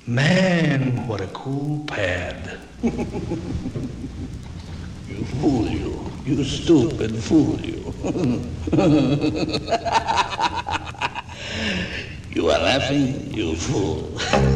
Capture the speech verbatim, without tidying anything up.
Man, what a cool pad. You fool you. You stupid fool you. You are laughing, you fool.